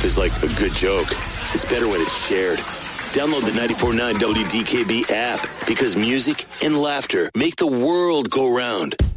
is like a good joke. It's better when it's shared. Download the 94.9 WDKB app because music and laughter make the world go round.